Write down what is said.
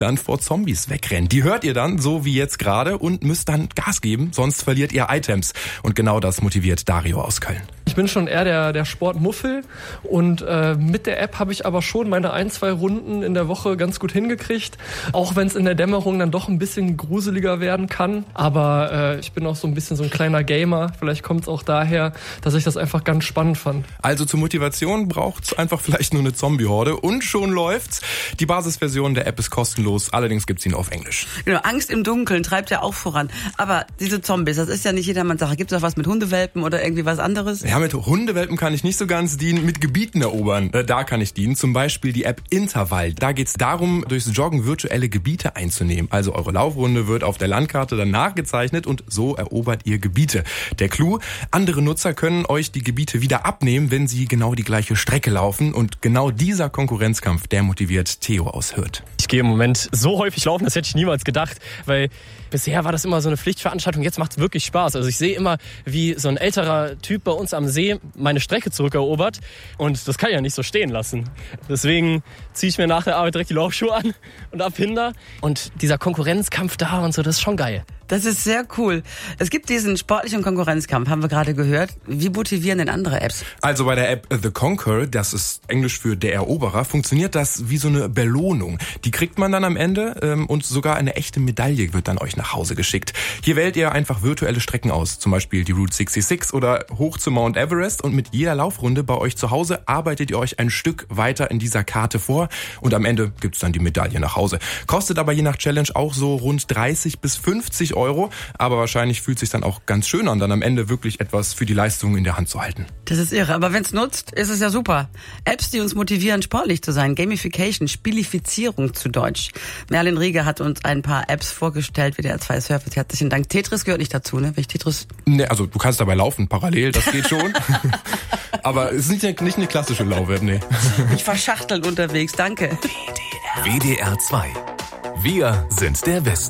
dann vor Zombies wegrennen. Die hört ihr dann, so wie jetzt gerade, und müsst dann Gas geben, sonst verliert ihr Items. Und genau das motiviert Dario aus Köln. Ich bin schon eher der Sportmuffel und mit der App habe ich aber schon meine 1-2 Runden in der Woche ganz gut hingekriegt, auch wenn es in der Dämmerung dann doch ein bisschen gruseliger werden kann. Aber ich bin auch so ein bisschen so ein kleiner Gamer, vielleicht kommt es auch daher, dass ich das einfach ganz spannend fand. Also zur Motivation braucht's einfach vielleicht nur eine Zombie-Horde und schon läuft's. Die Basisversion der App ist kostenlos, allerdings gibt's ihn auf Englisch. Genau, Angst im Dunkeln treibt ja auch voran. Aber diese Zombies, das ist ja nicht jedermanns Sache. Gibt's auch was mit Hundewelpen oder irgendwie was anderes? Ja, mit Hundewelpen kann ich nicht so ganz dienen, mit Gebieten erobern, da kann ich dienen. Zum Beispiel die App Intervall. Da geht's darum, durchs Joggen virtuelle Gebiete einzunehmen. Also eure Laufrunde wird auf der Landkarte dann nachgezeichnet und so erobert ihr Gebiete. Der Clou, andere Nutzer können euch die Gebiete wieder abnehmen, wenn sie genau die gleiche Strecke laufen. Und genau dieser Konkurrenzkampf, der motiviert Theo aus Hürth. Ich gehe im Moment so häufig laufen, das hätte ich niemals gedacht, weil bisher war das immer so eine Pflichtveranstaltung, jetzt macht es wirklich Spaß. Also ich sehe immer, wie so ein älterer Typ bei uns am See meine Strecke zurückerobert und das kann ich ja nicht so stehen lassen. Deswegen ziehe ich mir nach der Arbeit direkt die Laufschuhe an und ab hinter. Und dieser Konkurrenzkampf da und so, das ist schon geil. Das ist sehr cool. Es gibt diesen sportlichen Konkurrenzkampf, haben wir gerade gehört. Wie motivieren denn andere Apps? Also bei der App The Conqueror, das ist Englisch für der Eroberer, funktioniert das wie so eine Belohnung. Die kriegt man dann am Ende und sogar eine echte Medaille wird dann euch nach Hause geschickt. Hier wählt ihr einfach virtuelle Strecken aus, zum Beispiel die Route 66 oder hoch zu Mount Everest, und mit jeder Laufrunde bei euch zu Hause arbeitet ihr euch ein Stück weiter in dieser Karte vor und am Ende gibt's dann die Medaille nach Hause. Kostet aber je nach Challenge auch so rund 30 bis 50 Euro, aber wahrscheinlich fühlt es sich dann auch ganz schön an, dann am Ende wirklich etwas für die Leistung in der Hand zu halten. Das ist irre, aber wenn es nutzt, ist es ja super. Apps, die uns motivieren, sportlich zu sein. Gamification, Spielifizierung zu Deutsch. Merlin Rieger hat uns ein paar Apps vorgestellt, WDR 2 Surface. Herzlichen Dank. Tetris gehört nicht dazu, ne? Nee, also du kannst dabei laufen, parallel, das geht schon. Aber es ist nicht eine klassische Lauf-App, nee. Ich verschachtelt unterwegs, danke. WDR 2. Wir sind der Westen.